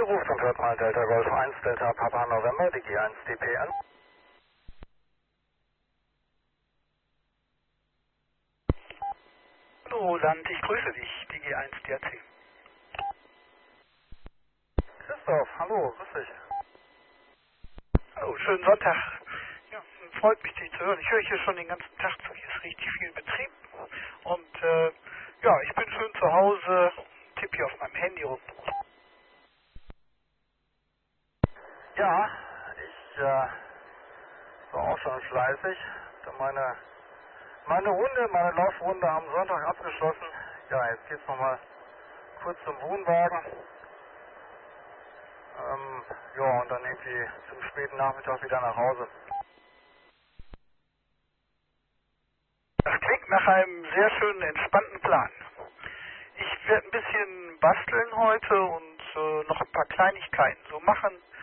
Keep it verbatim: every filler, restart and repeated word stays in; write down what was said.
ruft und hört mal Delta Golf eins, Delta Papa November, die G eins D P an. Hallo Roland, ich grüße dich, die G eins D C. Christoph, hallo, grüß dich. Hallo, schönen Sonntag. Ja, freut mich, dich zu hören. Ich höre hier schon den ganzen Tag zu. Hier ist richtig viel Betrieb. Und äh, ja, ich bin schön zu Hause, tippe hier auf meinem Handy rum. Ja, ich äh, war auch schon fleißig. Hab Meine, meine Runde, meine Laufrunde am Sonntag abgeschlossen. Ja, jetzt geht's nochmal kurz zum Wohnwagen. Ähm, ja, und dann irgendwie zum späten Nachmittag wieder nach Hause. Das klingt nach einem sehr schönen, entspannten Plan. Ich werde ein bisschen basteln heute und äh, noch ein paar Kleinigkeiten so machen.